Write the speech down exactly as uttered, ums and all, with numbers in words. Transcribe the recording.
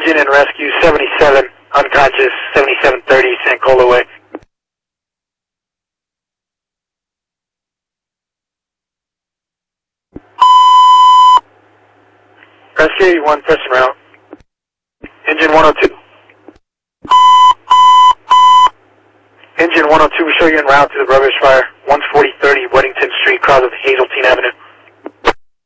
Engine and rescue seventy-seven, unconscious, seventy-seven thirty, Sankola Way. Rescue eighty-one, pressing route. Engine one oh two. Engine one oh two, we show you en route to the rubbish fire, one forty thirty Weddington Street, cross of Hazeltine Avenue.